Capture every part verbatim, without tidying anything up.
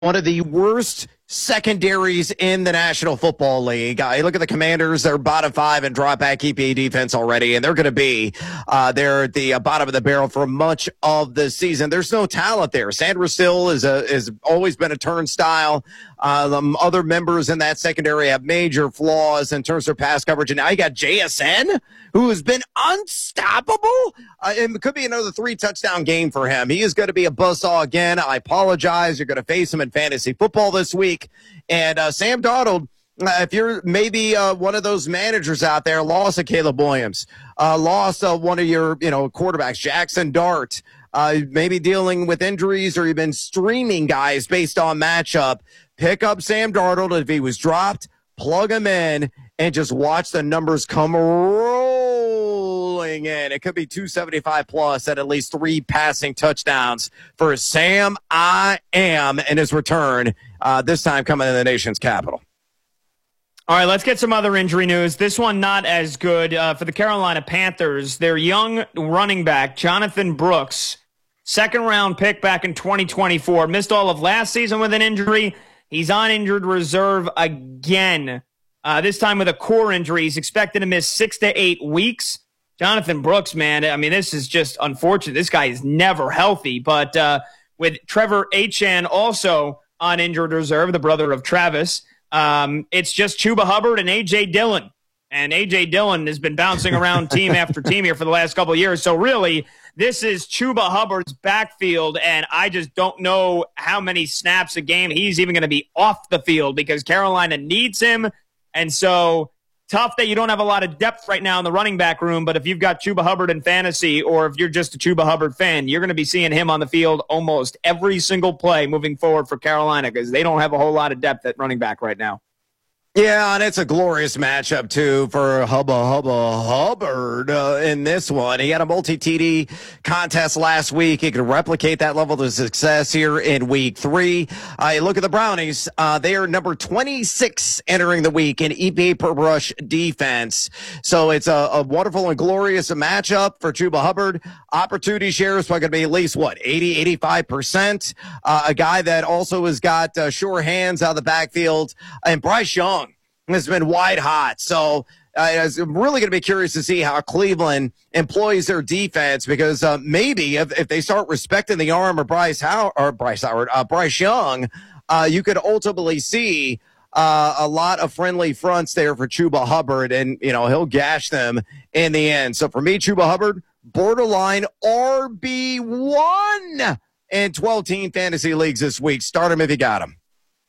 one of the worst secondaries in the National Football League. Uh, you look at the Commanders, they're bottom five in drop back E P A defense already, and they're going to be uh, they're at the uh, bottom of the barrel for much of the season. There's no talent there. Sandra Still is a is always been a turnstile. Uh, um, other members in that secondary have major flaws in terms of pass coverage, and now you got J S N, who has been unstoppable. Uh, it could be another three touchdown game for him. He is going to be a buzzsaw again. I apologize. You're going to face him in fantasy football this week. And uh, Sam Darnold, uh, if you're maybe uh, one of those managers out there, lost a Caleb Williams, uh, lost uh, one of your you know quarterbacks, Jackson Dart, uh, maybe dealing with injuries, or you've been streaming guys based on matchup, pick up Sam Darnold. If he was dropped, plug him in and just watch the numbers come rolling in. It could be two seventy-five plus at at least three passing touchdowns for Sam I Am in his return, uh, this time coming in the nation's capital. All right, let's get some other injury news. This one not as good uh, for the Carolina Panthers. Their young running back, Jonathan Brooks, second-round pick back in twenty twenty-four, missed all of last season with an injury. He's on injured reserve again, uh, this time with a core injury. He's expected to miss six to eight weeks. Jonathan Brooks, man, I mean, this is just unfortunate. This guy is never healthy. But uh, with Trevor Achane also on injured reserve, the brother of Travis, um, it's just Chuba Hubbard and A J. Dillon. And A J. Dillon has been bouncing around team after team here for the last couple of years. So really, this is Chuba Hubbard's backfield, and I just don't know how many snaps a game he's even going to be off the field because Carolina needs him. And so tough that you don't have a lot of depth right now in the running back room, but if you've got Chuba Hubbard in fantasy or if you're just a Chuba Hubbard fan, you're going to be seeing him on the field almost every single play moving forward for Carolina because they don't have a whole lot of depth at running back right now. Yeah, and it's a glorious matchup, too, for Hubba Hubba Hubbard uh, in this one. He had a multi-T D contest last week. He could replicate that level of success here in week three. Uh, you look at the Brownies. Uh, they are number twenty-six entering the week in E P A per rush defense. So it's a, a wonderful and glorious matchup for Chuba Hubbard. Opportunity shares are going to be at least, what, eighty, eighty-five percent. Uh, a guy that also has got uh, sure hands out of the backfield. And Bryce Young has been wide hot. So uh, I'm really going to be curious to see how Cleveland employs their defense because uh, maybe if, if they start respecting the arm of Bryce Howard or Bryce Howard, uh, Bryce Young, uh, you could ultimately see uh, a lot of friendly fronts there for Chuba Hubbard, and you know he'll gash them in the end. So for me, Chuba Hubbard, borderline R B one in twelve-team fantasy leagues this week. Start him if you got him.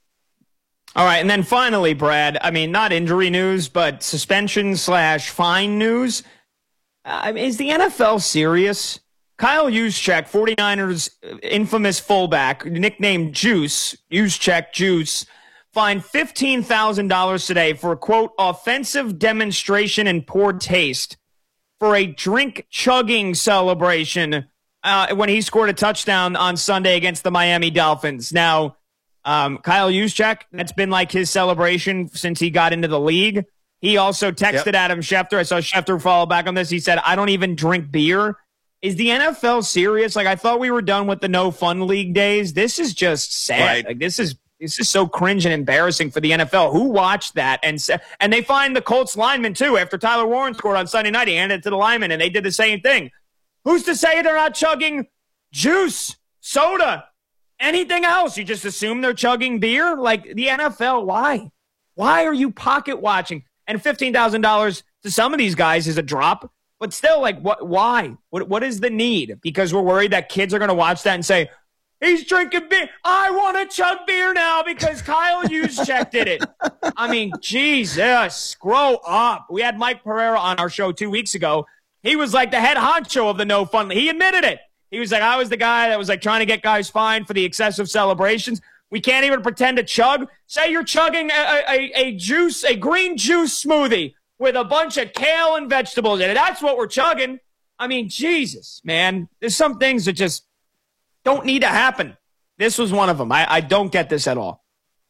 All right, and then finally, Brad, I mean, not injury news, but suspension slash fine news. Uh, I mean, is the N F L serious? Kyle Juszczyk, 49ers infamous fullback, nicknamed Juice, Juszczyk Juice, fined fifteen thousand dollars today for, quote, offensive demonstration and poor taste for a drink chugging celebration uh, when he scored a touchdown on Sunday against the Miami Dolphins. Now, Um, Kyle Juszczyk, that's been like his celebration since he got into the league. He also texted yep. Adam Schefter. I saw Schefter follow back on this. He said, I don't even drink beer. Is the N F L serious? Like, I thought we were done with the no fun league days. This is just sad. Right. Like, this is this is so cringe and embarrassing for the N F L. Who watched that? And and they find the Colts lineman, too. After Tyler Warren scored on Sunday night, he handed it to the lineman, and they did the same thing. Who's to say they're not chugging juice, soda, anything else? You just assume they're chugging beer? Like, the N F L, why? Why are you pocket watching? And fifteen thousand dollars to some of these guys is a drop, but still, like, what? Why? What? What is the need? Because we're worried that kids are going to watch that and say, he's drinking beer. I want to chug beer now because Kyle Juszczyk did it. I mean, Jesus, grow up. We had Mike Pereira on our show two weeks ago. He was like the head honcho of the no fun. He admitted it. He was like, I was the guy that was like trying to get guys fined for the excessive celebrations. We can't even pretend to chug. Say you're chugging a, a, a juice, a green juice smoothie with a bunch of kale and vegetables in it. That's what we're chugging. I mean, Jesus, man. There's some things that just don't need to happen. This was one of them. I, I don't get this at all.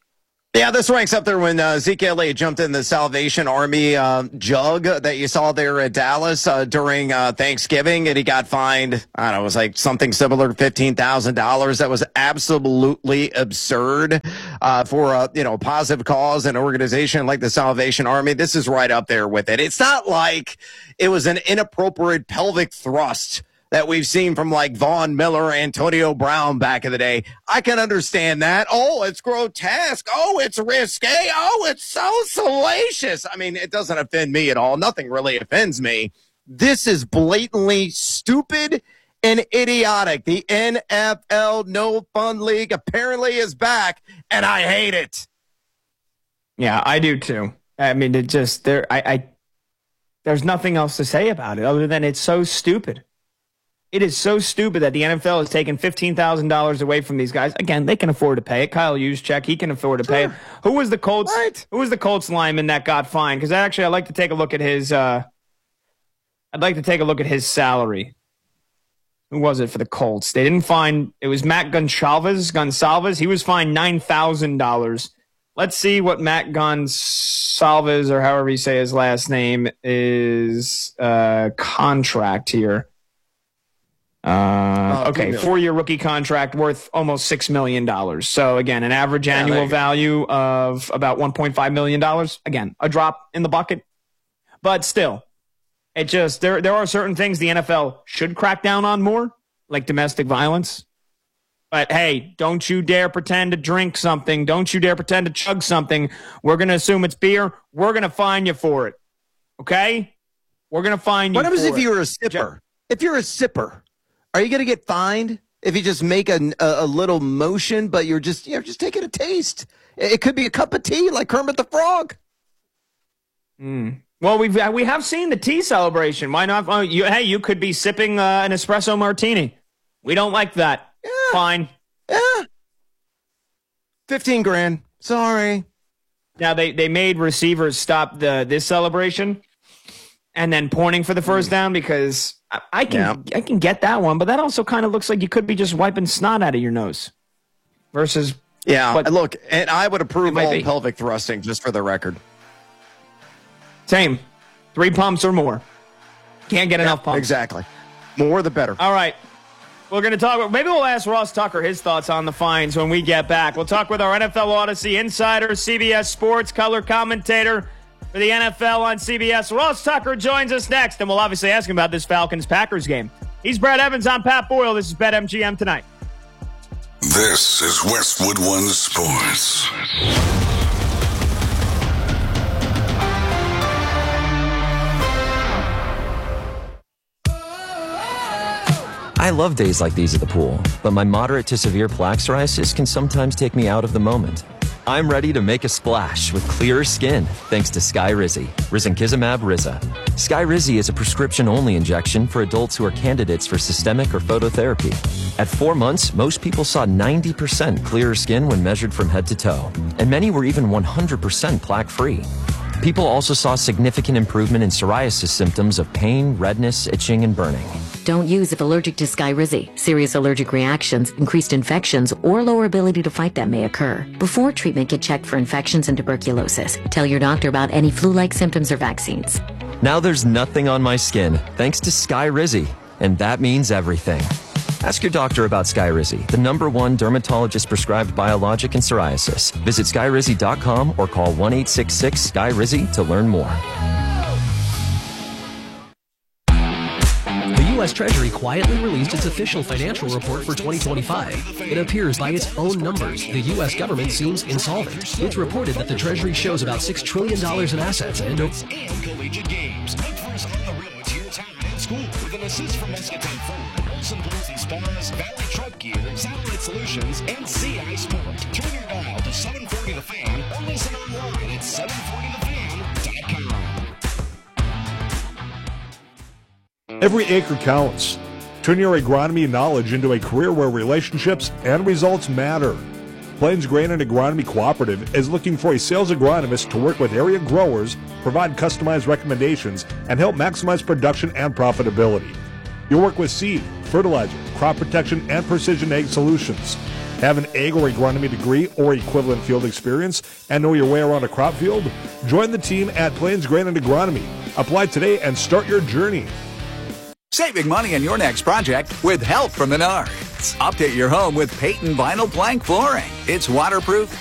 Yeah, this ranks up there when uh, Zeke Elliott jumped in the Salvation Army uh, jug that you saw there at Dallas uh, during uh, Thanksgiving, and he got fined, I don't know, it was like something similar to fifteen thousand dollars. That was absolutely absurd uh, for a you know, positive cause, an organization like the Salvation Army. This is right up there with it. It's not like it was an inappropriate pelvic thrust that we've seen from like Vaughn Miller, Antonio Brown back in the day. I can understand that. Oh, it's grotesque. Oh, it's risque. Oh, it's so salacious. I mean, it doesn't offend me at all. Nothing really offends me. This is blatantly stupid and idiotic. The N F L No Fun League apparently is back, and I hate it. Yeah, I do too. I mean, it just there. I, I there's nothing else to say about it other than it's so stupid. It is so stupid that the N F L has taken fifteen thousand dollars away from these guys. Again, they can afford to pay it. Kyle Juszczyk, he can afford to pay it. Who was the Colts? Right. Who was the Colts lineman that got fined? Because actually, I'd like to take a look at his. Uh, I'd like to take a look at his salary. Who was it for the Colts? They didn't find. It was Matt Gonsalves. Gonsalves. He was fined nine thousand dollars. Let's see what Matt Gonsalves, or however you say his last name, is uh, contract here. Uh, okay, four-year rookie contract worth almost six million dollars. So, again, an average annual value of about one point five million dollars. Again, a drop in the bucket. But still, it just there there are certain things the N F L should crack down on more, like domestic violence. But, hey, don't you dare pretend to drink something. Don't you dare pretend to chug something. We're going to assume it's beer. We're going to fine you for it. Okay? We're going to fine you for it. What happens if you're a sipper? If you're a sipper? Are you going to get fined if you just make a, a, a little motion, but you're just you're just taking a taste? It could be a cup of tea, like Kermit the Frog. Mm. Well, we've we have seen the tea celebration. Why not? Well, you, hey, you could be sipping uh, an espresso martini. We don't like that. Yeah. Fine. Yeah. Fifteen grand. Sorry. Now they they made receivers stop the this celebration, and then pointing for the first down because. I can yeah. I can get that one, but that also kind of looks like you could be just wiping snot out of your nose. Versus, yeah. Look, and I would approve all be. pelvic thrusting, just for the record. Same, three pumps or more. Can't get yeah, enough pumps. Exactly, more the better. All right, we're going to talk. Maybe we'll ask Ross Tucker his thoughts on the fines when we get back. We'll talk with our N F L Odyssey insider, C B S Sports color commentator for the N F L on C B S. Ross Tucker joins us next, and we'll obviously ask him about this Falcons-Packers game. He's Brad Evans. I'm Pat Boyle. This is BetMGM Tonight. This is Westwood One Sports. I love days like these at the pool, but my moderate to severe plaque psoriasis can sometimes take me out of the moment. I'm ready to make a splash with clearer skin thanks to Skyrizi, Risankizumab Riza. Skyrizi is a prescription-only injection for adults who are candidates for systemic or phototherapy. At four months, most people saw ninety percent clearer skin when measured from head to toe, and many were even one hundred percent plaque-free. People also saw significant improvement in psoriasis symptoms of pain, redness, itching, and burning. Don't use if allergic to Skyrizi. Serious allergic reactions, increased infections, or lower ability to fight them may occur. Before treatment, get checked for infections and tuberculosis. Tell your doctor about any flu-like symptoms or vaccines. Now there's nothing on my skin, thanks to Skyrizi, and that means everything. Ask your doctor about Skyrizi, the number one dermatologist-prescribed biologic in psoriasis. Visit Skyrizi dot com or call one eight six six S K Y R I Z I to learn more. The U S Treasury quietly released its official financial report for twenty twenty-five. It appears by its own numbers, the U S government seems insolvent. It's reported that the Treasury shows about six trillion dollars in assets and... and collegiate games. First on the road to your town and school with an assist from Muscatine Ford, Olsen Bluesy Spars, Valley Truck Gear, Satellite Solutions, and C I Sport. Turn your dial to seven forty The Fan or listen online at seven forty the fan dot com. Every acre counts. Turn your agronomy knowledge into a career where relationships and results matter. Plains Grain and Agronomy Cooperative is looking for a sales agronomist to work with area growers, provide customized recommendations, and help maximize production and profitability. You'll work with seed, fertilizer, crop protection, and precision ag solutions. Have an ag or agronomy degree or equivalent field experience and know your way around a crop field? Join the team at Plains Grain and Agronomy. Apply today and start your journey. Saving money on your next project with help from Menards. Update your home with Peyton Vinyl Plank Flooring. It's waterproof,